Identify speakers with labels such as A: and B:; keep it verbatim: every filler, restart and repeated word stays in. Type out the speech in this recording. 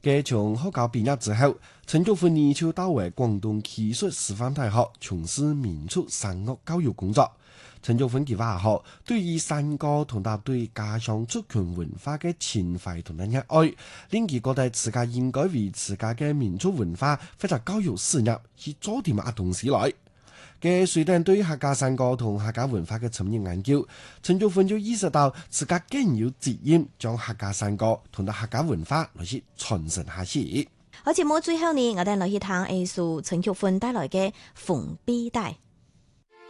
A: 嘅從學校畢業之後，陳玉芬呢就到為廣東技術師範大學從事民族聲樂教育工作。陳玉芬佢話學對於山歌同埋對家鄉族群文化嘅情懷同埋熱愛，令佢覺得自家應該為自家嘅民族文化或者教育事業去做啲乜東西來。嘅隨着對客家山歌同客家文化嘅深入研究，陳玉芬就意識到自家更有責任將客家山歌同埋客家文化來去傳承下去。
B: 好，節目最後呢，我哋來去聽藝術陳玉芬帶來嘅《鳳臂帶》。